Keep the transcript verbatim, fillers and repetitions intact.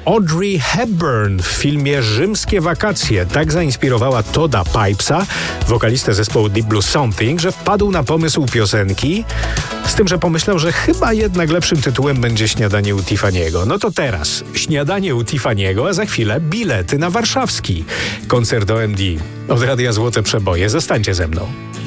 Audrey Hepburn w filmie Rzymskie wakacje. Tak zainspirowała Todda Pipesa, wokalistę zespołu Deep Blue Something, że wpadł na pomysł piosenki, z tym, że pomyślał, że chyba jednak lepszym tytułem będzie Śniadanie u Tiffany'ego. No to teraz Śniadanie u Tiffany'ego, a za chwilę bilety na warszawski koncert O M D. Od Radia Złote Przeboje. Zostańcie ze mną.